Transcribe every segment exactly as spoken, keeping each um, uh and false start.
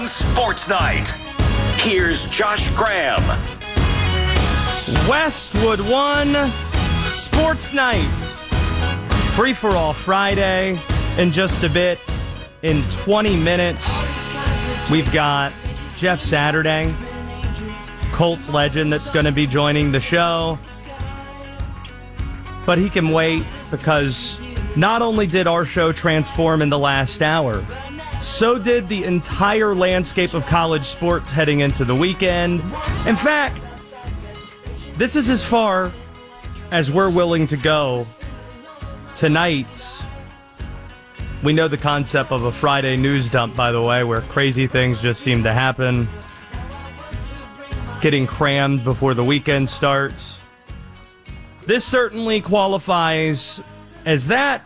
Sports Night. Here's Josh Graham. Westwood One Sports Night. Free for all Friday. In just a bit, in twenty minutes, we've got Jeff Saturday, Colts legend, that's going to be joining the show. But he can wait because not only did our show transform in the last hour, so did the entire landscape of college sports heading into the weekend. In fact, this is as far as we're willing to go tonight. We know the concept of a Friday news dump, by the way, where crazy things just seem to happen. Getting crammed before the weekend starts. This certainly qualifies as that.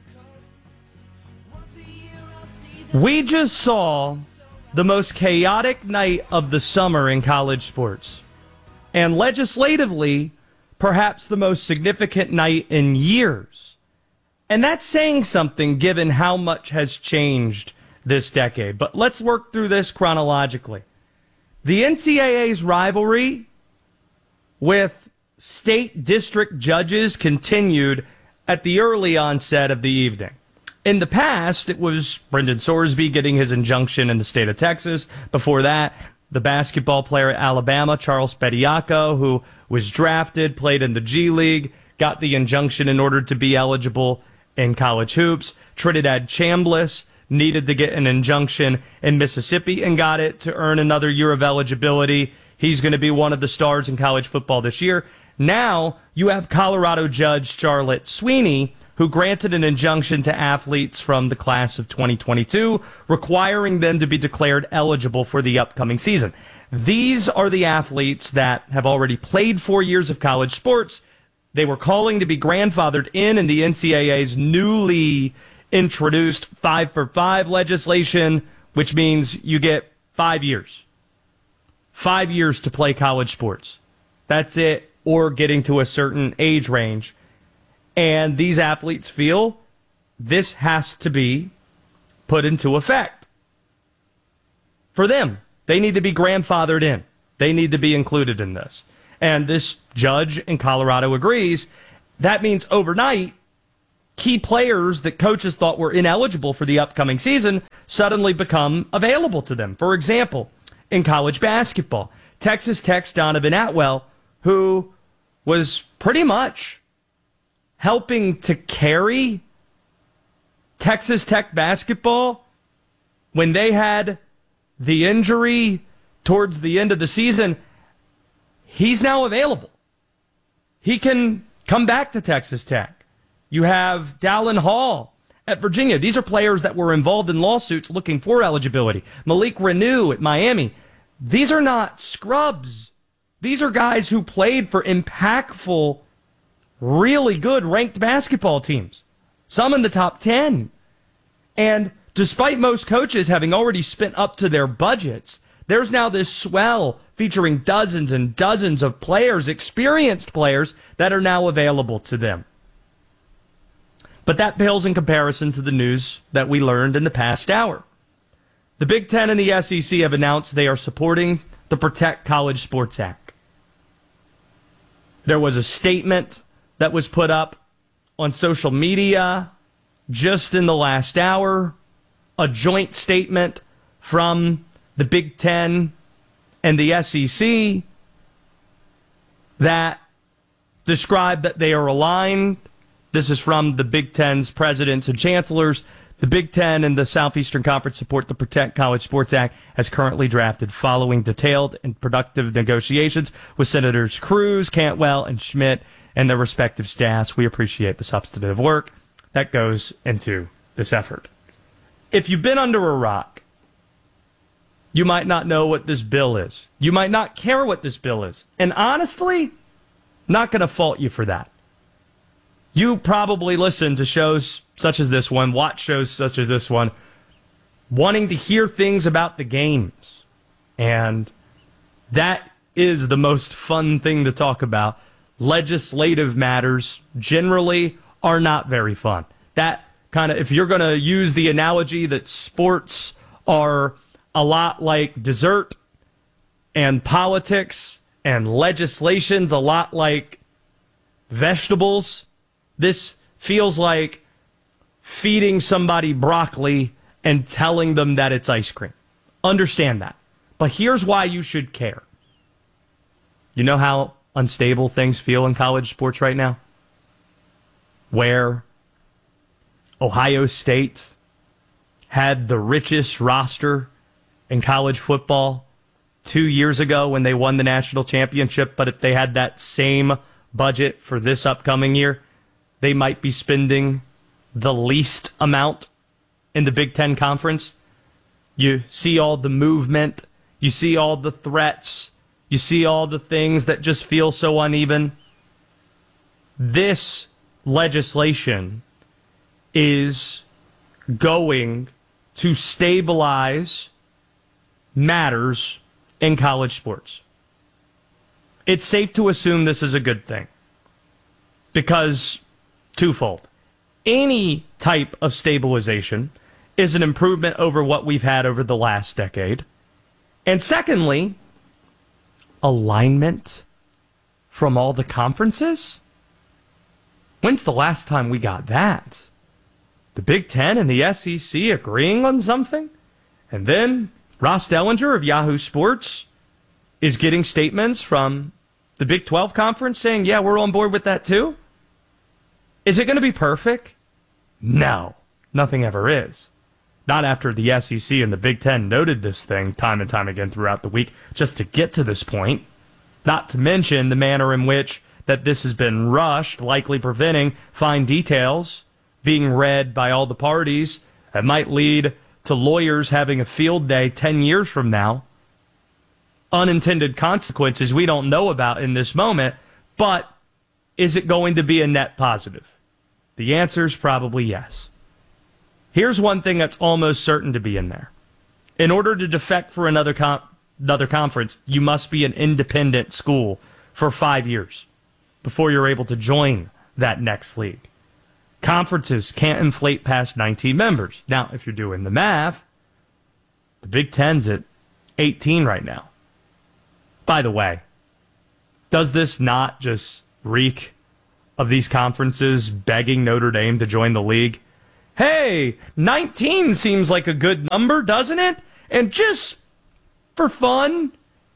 We just saw the most chaotic night of the summer in college sports. And legislatively, perhaps the most significant night in years. And that's saying something given how much has changed this decade. But let's work through this chronologically. The N C double A's rivalry with state district judges continued at the early onset of the evening. In the past, it was Brendan Sorsby getting his injunction in the state of Texas. Before that, the basketball player at Alabama, Charles Bediako, who was drafted, played in the G League, got the injunction in order to be eligible in college hoops. Trinidad Chambliss needed to get an injunction in Mississippi and got it to earn another year of eligibility. He's going to be one of the stars in college football this year. Now you have Colorado Judge Charlotte Sweeney, who granted an injunction to athletes from the class of twenty twenty-two, requiring them to be declared eligible for the upcoming season. These are the athletes that have already played four years of college sports. They were calling to be grandfathered in in the N C double A's newly introduced five for five legislation, which means you get five years. Five years to play college sports. That's it, or getting to a certain age range. And these athletes feel this has to be put into effect. For them, they need to be grandfathered in. They need to be included in this. And this judge in Colorado agrees. That means overnight, key players that coaches thought were ineligible for the upcoming season suddenly become available to them. For example, in college basketball, Texas Tech's Donovan Atwell, who was pretty much helping to carry Texas Tech basketball when they had the injury towards the end of the season, he's now available. He can come back to Texas Tech. You have Dallin Hall at Virginia. These are players that were involved in lawsuits looking for eligibility. Malik Renew at Miami. These are not scrubs. These are guys who played for impactful, really good ranked basketball teams. Some in the top ten. And despite most coaches having already spent up to their budgets, there's now this swell featuring dozens and dozens of players, experienced players, that are now available to them. But that pales in comparison to the news that we learned in the past hour. The Big Ten and the S E C have announced they are supporting the Protect College Sports Act. There was a statement that was put up on social media just in the last hour, a joint statement from the Big Ten and the S E C that described that they are aligned. This is from the Big Ten's presidents and chancellors. The Big Ten and the Southeastern Conference support the Protect College Sports Act as currently drafted, following detailed and productive negotiations with Senators Cruz, Cantwell, and Schmidt and their respective staffs. We appreciate the substantive work that goes into this effort. If you've been under a rock, you might not know what this bill is. You might not care what this bill is. And honestly, not going to fault you for that. You probably listen to shows such as this one, watch shows such as this one, wanting to hear things about the games. And that is the most fun thing to talk about. Legislative matters generally are not very fun. That kind of, if you're going to use the analogy that sports are a lot like dessert, and politics and legislation's a lot like vegetables. This feels like feeding somebody broccoli and telling them that it's ice cream. Understand that. But here's why you should care. You know how unstable things feel in college sports right now? Where Ohio State had the richest roster in college football two years ago when they won the national championship, but if they had that same budget for this upcoming year, they might be spending the least amount in the Big Ten Conference. You see all the movement, you see all the threats, you see all the things that just feel so uneven. This legislation is going to stabilize matters in college sports. It's safe to assume this is a good thing because twofold. Any type of stabilization is an improvement over what we've had over the last decade. And secondly, alignment from all the conferences? When's the last time we got that? The Big Ten and the S E C agreeing on something? And then Ross Dellinger of Yahoo Sports is getting statements from the Big twelve Conference saying, yeah, we're on board with that too? Is it going to be perfect? No, nothing ever is. Not after the S E C and the Big Ten noted this thing time and time again throughout the week just to get to this point. Not to mention the manner in which that this has been rushed, likely preventing fine details being read by all the parties that might lead to lawyers having a field day ten years from now. Unintended consequences we don't know about in this moment, but is it going to be a net positive? The answer is probably yes. Here's one thing that's almost certain to be in there. In order to defect for another com- another conference, you must be an independent school for five years before you're able to join that next league. Conferences can't inflate past nineteen members. Now, if you're doing the math, the Big Ten's at eighteen right now. By the way, does this not just reek of these conferences begging Notre Dame to join the league? Hey, nineteen seems like a good number, doesn't it? And just for fun,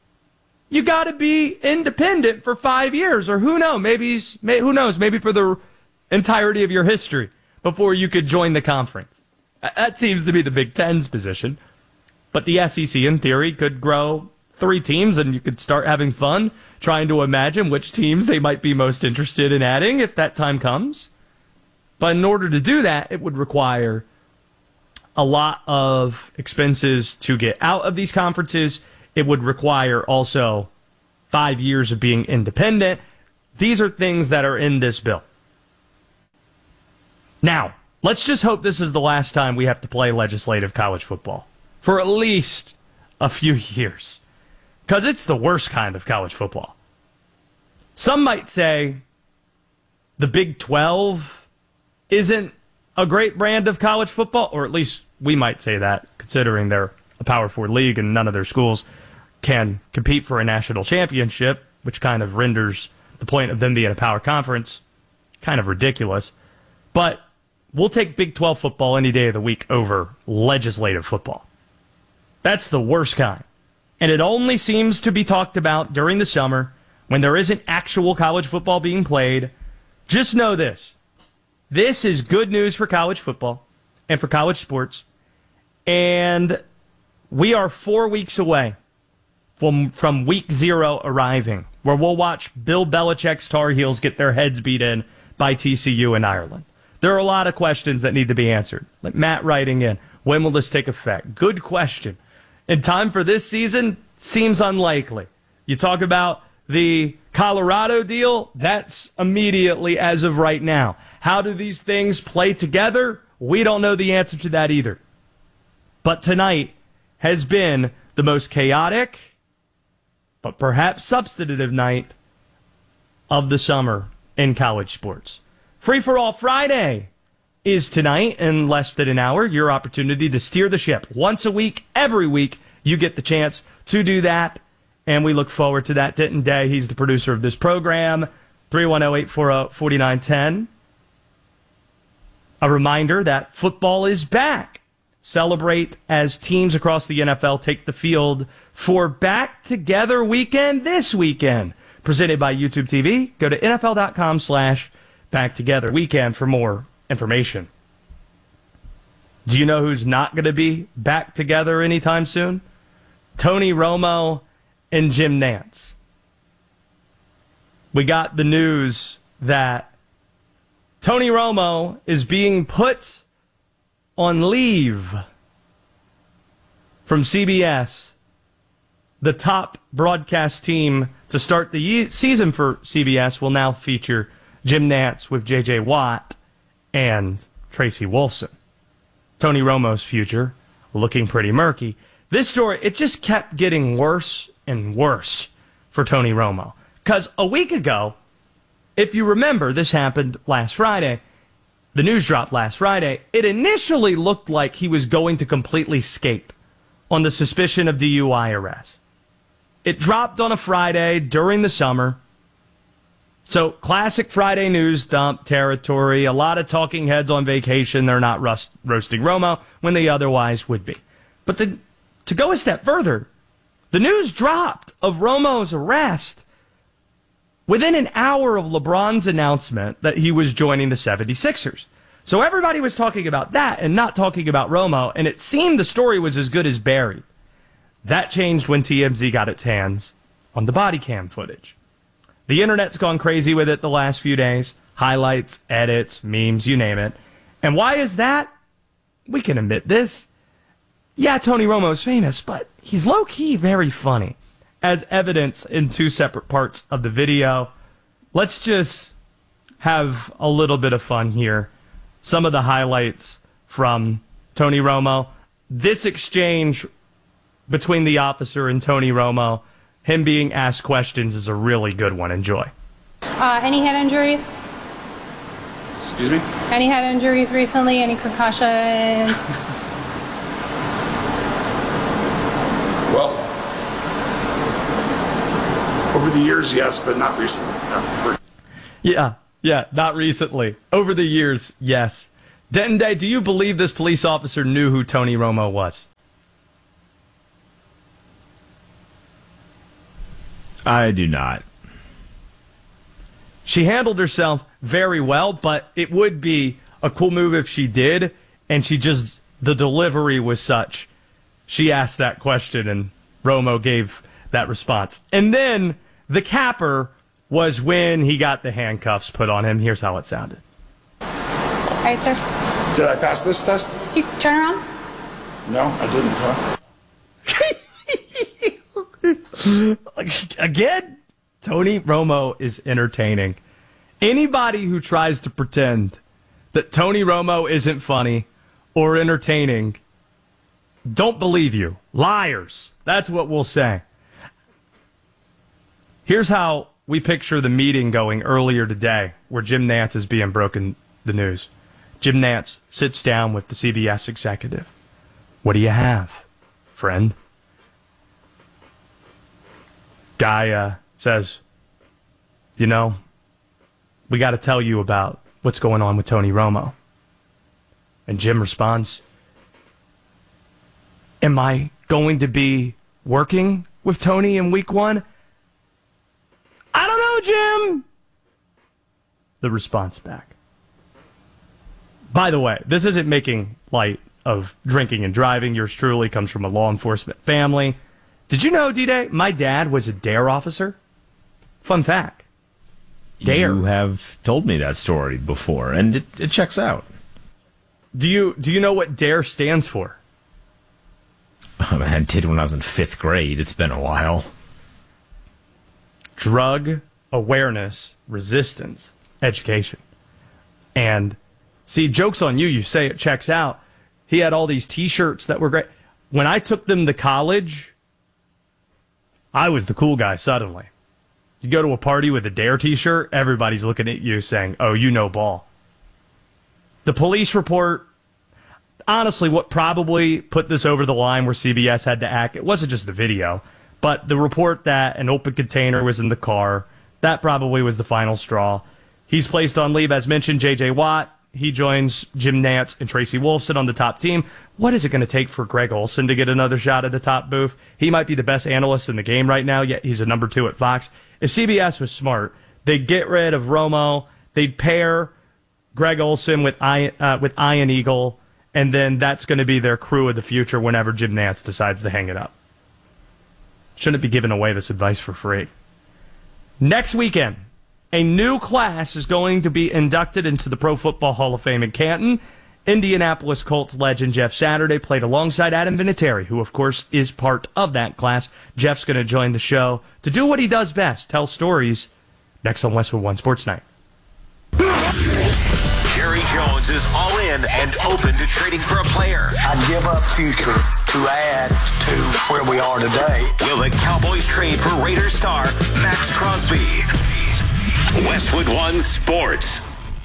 you got to be independent for five years, or who knows? Maybe who knows? Maybe for the entirety of your history before you could join the conference. That seems to be the Big Ten's position. But the S E C, in theory, could grow three teams, and you could start having fun trying to imagine which teams they might be most interested in adding if that time comes. But in order to do that, it would require a lot of expenses to get out of these conferences. It would require also five years of being independent. These are things that are in this bill. Now, let's just hope this is the last time we have to play legislative college football for at least a few years, because it's the worst kind of college football. Some might say the Big twelve isn't a great brand of college football, or at least we might say that, considering they're a Power Four league and none of their schools can compete for a national championship, which kind of renders the point of them being a power conference kind of ridiculous. But we'll take Big twelve football any day of the week over legislative football. That's the worst kind. And it only seems to be talked about during the summer when there isn't actual college football being played. Just know this. This is good news for college football and for college sports. And we are four weeks away from, from week zero arriving, where we'll watch Bill Belichick's Tar Heels get their heads beat in by T C U in Ireland. There are a lot of questions that need to be answered. Like Matt writing in, when will this take effect? Good question. In time for this season, seems unlikely. You talk about the Colorado deal, that's immediately as of right now. How do these things play together? We don't know the answer to that either. But tonight has been the most chaotic, but perhaps substantive night of the summer in college sports. Free for All Friday is tonight in less than an hour. Your opportunity to steer the ship once a week, every week, you get the chance to do that, and we look forward to that. Denton Day, he's the producer of this program. three one zero, eight four zero, four nine one zero. A reminder that football is back. Celebrate as teams across the N F L take the field for Back Together Weekend this weekend. Presented by YouTube T V. Go to nfl.com slash back together weekend for more information. Do you know who's not going to be back together anytime soon? Tony Romo and Jim Nantz. We got the news that Tony Romo is being put on leave from C B S, the top broadcast team to start the ye- season for C B S will now feature Jim Nantz with J J Watt and Tracy Wolfson. Tony Romo's future looking pretty murky. This story, it just kept getting worse and worse for Tony Romo. Because a week ago, if you remember, this happened last Friday. The news dropped last Friday. It initially looked like he was going to completely skate on the suspicion of D U I arrest. It dropped on a Friday during the summer. So, classic Friday news dump territory. A lot of talking heads on vacation. They're not rust, roasting Romo when they otherwise would be. But to, to go a step further, the news dropped of Romo's arrest within an hour of LeBron's announcement that he was joining the seventy-sixers. So everybody was talking about that and not talking about Romo, and it seemed the story was as good as buried. That changed when T M Z got its hands on the body cam footage. The internet's gone crazy with it the last few days. Highlights, edits, memes, you name it. And why is that? We can admit this. Yeah, Tony Romo's famous, but he's low-key very funny, as evidence in two separate parts of the video. Let's just have a little bit of fun here. Some of the highlights from Tony Romo. This exchange between the officer and Tony Romo, him being asked questions, is a really good one. Enjoy. Uh, any head injuries? Excuse me? Any head injuries recently? Any concussions? Well, over the years, yes, but not recently. No. Yeah, yeah, not recently. Over the years, yes. Denton Day, do you believe this police officer knew who Tony Romo was? I do not. She handled herself very well, but it would be a cool move if she did, and she just, the delivery was such. She asked that question, and Romo gave that response. And then the capper was when he got the handcuffs put on him. Here's how it sounded. All right, sir. Did I pass this test? You turn around. No, I didn't, huh? Again, Tony Romo is entertaining. Anybody who tries to pretend that Tony Romo isn't funny or entertaining, don't believe you. Liars. That's what we'll say. Here's how we picture the meeting going earlier today, where Jim Nantz is being broken the news. Jim Nantz sits down with the C B S executive. What do you have, friend? Guy uh, says, you know, we got to tell you about what's going on with Tony Romo. And Jim responds, am I going to be working with Tony in week one? I don't know, Jim. The response back. By the way, this isn't making light of drinking and driving. Yours truly comes from a law enforcement family. Did you know, D-Day, my dad was a DARE officer? Fun fact. DARE. You have told me that story before, and it, it checks out. Do you do you know what DARE stands for? Oh, man, I did when I was in fifth grade. It's been a while. Drug Awareness Resistance Education. And, see, joke's on you. You say it checks out. He had all these T-shirts that were great. When I took them to college, I was the cool guy suddenly. You go to a party with a DARE T-shirt, everybody's looking at you saying, oh, you know ball. The police report, honestly, what probably put this over the line where C B S had to act, it wasn't just the video, but the report that an open container was in the car, that probably was the final straw. He's placed on leave, as mentioned, J J Watt. He joins Jim Nantz and Tracy Wolfson on the top team. What is it going to take for Greg Olsen to get another shot at the top booth? He might be the best analyst in the game right now, yet he's a number two at Fox. If C B S was smart, they'd get rid of Romo, they'd pair Greg Olsen with Ian, uh, with Ian Eagle, and then that's going to be their crew of the future whenever Jim Nantz decides to hang it up. Shouldn't be giving away this advice for free. Next weekend, a new class is going to be inducted into the Pro Football Hall of Fame in Canton. Indianapolis Colts legend Jeff Saturday played alongside Adam Vinatieri, who, of course, is part of that class. Jeff's going to join the show to do what he does best, tell stories, next on Westwood One Sports Night. Jerry Jones is all in and open to trading for a player. I'd give up future to add to where we are today. Will the Cowboys trade for Raiders star Max Crosby? Westwood One Sports.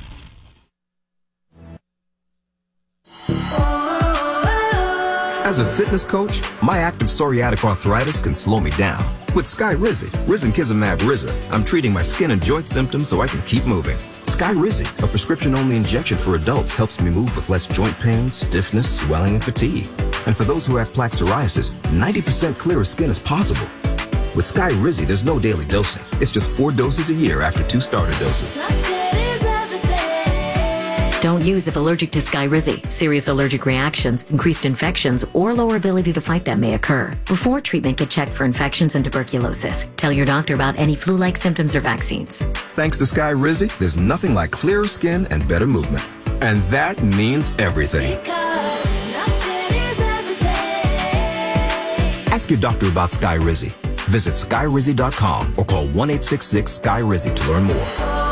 As a fitness coach, my active psoriatic arthritis can slow me down. With Skyrizi, Risankizumab Riza, I'm treating my skin and joint symptoms so I can keep moving. Skyrizi, a prescription-only injection for adults, helps me move with less joint pain, stiffness, swelling, and fatigue. And for those who have plaque psoriasis, ninety percent clearer skin is possible. With Skyrizi, there's no daily dosing. It's just four doses a year after two starter doses. Don't use if allergic to Skyrizi. Serious allergic reactions, increased infections, or lower ability to fight them may occur. Before treatment, get checked for infections and tuberculosis. Tell your doctor about any flu-like symptoms or vaccines. Thanks to Skyrizi, there's nothing like clearer skin and better movement. And that means everything. Ask your doctor about Skyrizi. Visit Skyrizi dot com or call one eight six six Sky Rizi to learn more.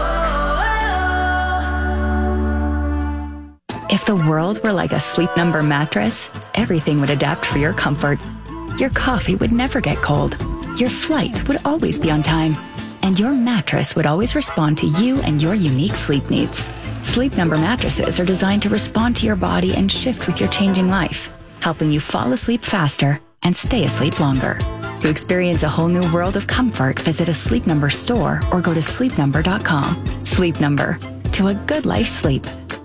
If the world were like a Sleep Number mattress, everything would adapt for your comfort. Your coffee would never get cold. Your flight would always be on time. And your mattress would always respond to you and your unique sleep needs. Sleep Number mattresses are designed to respond to your body and shift with your changing life, helping you fall asleep faster and stay asleep longer. To experience a whole new world of comfort, visit a Sleep Number store or go to sleep number dot com. Sleep Number. To a good life sleep.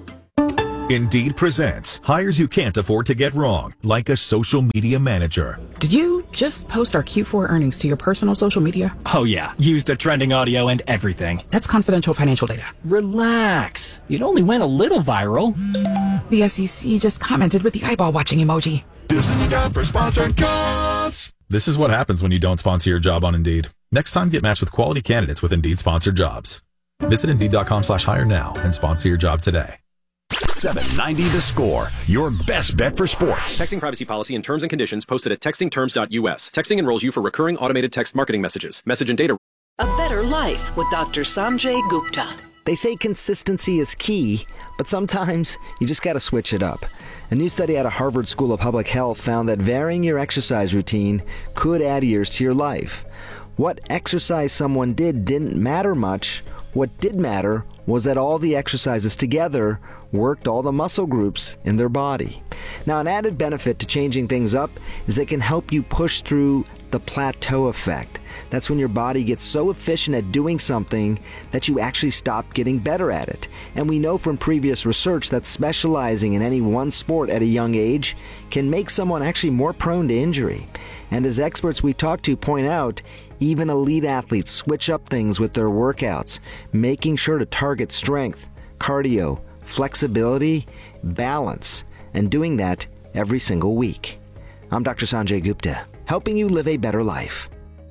Indeed presents hires you can't afford to get wrong, like a social media manager. Did you just post our Q four earnings to your personal social media? Oh yeah, used the trending audio and everything. That's confidential financial data. Relax. It only went a little viral. The S E C just commented with the eyeball watching emoji. This is a job for sponsored jobs. This is what happens when you don't sponsor your job on Indeed. Next time, get matched with quality candidates with Indeed sponsored jobs. Visit Indeed dot com slash hire now and sponsor your job today. seven ninety The Score, your best bet for sports. Texting privacy policy and terms and conditions posted at texting terms dot U S. Texting enrolls you for recurring automated text marketing messages. Message and data. A better life with Doctor Sanjay Gupta. They say consistency is key, but sometimes you just got to switch it up. A new study out of Harvard School of Public Health found that varying your exercise routine could add years to your life. What exercise someone did didn't matter much. What did matter was that all the exercises together worked all the muscle groups in their body. Now, an added benefit to changing things up is they can help you push through the plateau effect. That's when your body gets so efficient at doing something that you actually stop getting better at it. And we know from previous research that specializing in any one sport at a young age can make someone actually more prone to injury. And as experts we talk to point out, even elite athletes switch up things with their workouts, making sure to target strength, cardio, flexibility, balance, and doing that every single week. I'm Doctor Sanjay Gupta, helping you live a better life.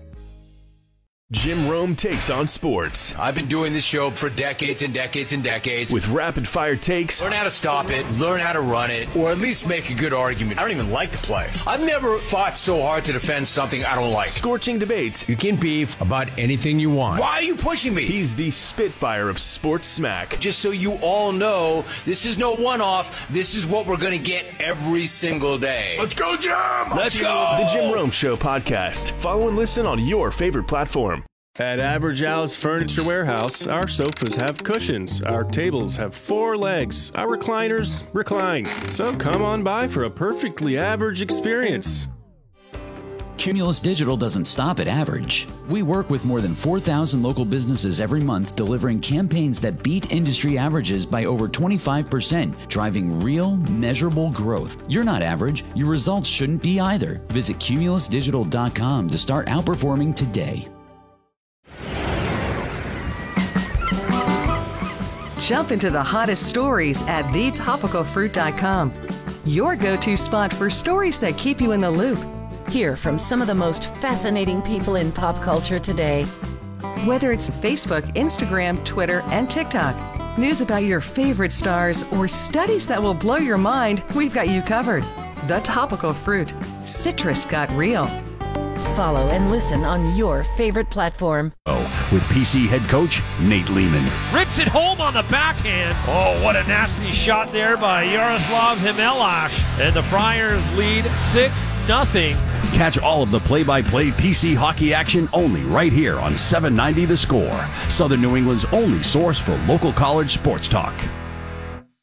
Jim Rome takes on sports. I've been doing this show for decades and decades and decades. With rapid-fire takes. Learn how to stop it, learn how to run it, or at least make a good argument. I don't even like to play. I've never fought so hard to defend something I don't like. Scorching debates. You can beef about anything you want. Why are you pushing me? He's the Spitfire of sports smack. Just so you all know, this is no one-off. This is what we're going to get every single day. Let's go, Jim! Let's go! The Jim Rome Show podcast. Follow and listen on your favorite platform. At Average Al's Furniture Warehouse, our sofas have cushions, our tables have four legs, our recliners recline. So come on by for a perfectly average experience. Cumulus Digital doesn't stop at average. We work with more than four thousand local businesses every month, delivering campaigns that beat industry averages by over twenty-five percent, driving real, measurable growth. You're not average. Your results shouldn't be either. Visit cumulus digital dot com to start outperforming today. Jump into the hottest stories at the topical fruit dot com. Your go-to spot for stories that keep you in the loop. Hear from some of the most fascinating people in pop culture today. Whether it's Facebook, Instagram, Twitter, and TikTok, news about your favorite stars, or studies that will blow your mind, we've got you covered. The Topical Fruit. Citrus got real. Follow and listen on your favorite platform. Oh, with P C head coach Nate Lehman. Rips it home on the backhand. Oh, what a nasty shot there by Yaroslav Himelash. And the Friars lead six nothing. Catch all of the play-by-play P C hockey action only right here on seven ninety The Score, Southern New England's only source for local college sports talk.